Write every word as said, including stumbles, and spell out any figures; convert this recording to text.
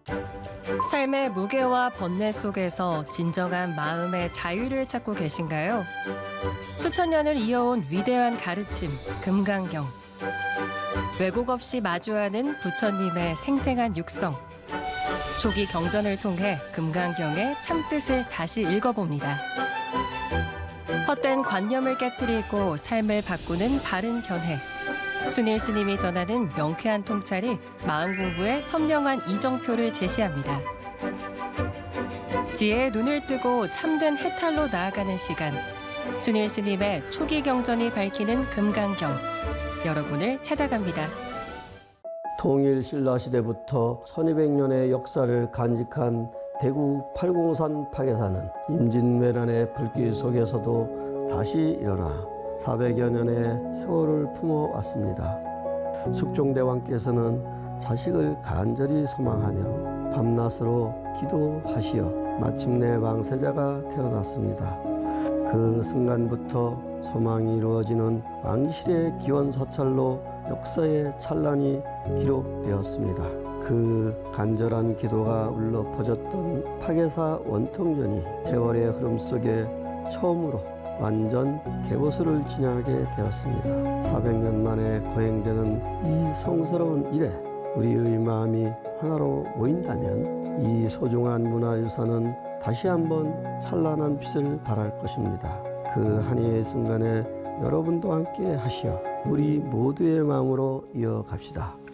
삶의 무게와 번뇌 속에서 진정한 마음의 자유를 찾고 계신가요? 수천 년을 이어온 위대한 가르침, 금강경. 왜곡 없이 마주하는 부처님의 생생한 육성. 조기 경전을 통해 금강경의 참뜻을 다시 읽어봅니다. 헛된 관념을 깨뜨리고 삶을 바꾸는 바른 견해. 순일 스님이 전하는 명쾌한 통찰이 마음 공부의 선명한 이정표를 제시합니다. 지혜의 눈을 뜨고 참된 해탈로 나아가는 시간. 순일 스님의 초기 경전이 밝히는 금강경. 여러분을 찾아갑니다. 통일 신라 시대부터 천이백 년의 역사를 간직한 대구 팔공산 파괴사는 임진왜란의 불길 속에서도 다시 일어나 사백여 년의 세월을 품어왔습니다. 숙종대왕께서는 자식을 간절히 소망하며 밤낮으로 기도하시어 마침내 왕세자가 태어났습니다. 그 순간부터 소망이 이루어지는 왕실의 기원사찰로 역사의 찬란이 기록되었습니다. 그 간절한 기도가 울려 퍼졌던 파괴사 원통전이 세월의 흐름 속에 처음으로 완전 개보수를 지나게 되었습니다. 사백 년 만에 거행되는 이 성스러운 일에 우리의 마음이 하나로 모인다면 이 소중한 문화유산은 다시 한번 찬란한 빛을 발할 것입니다. 그 한해의 순간에 여러분도 함께 하시어 우리 모두의 마음으로 이어갑시다.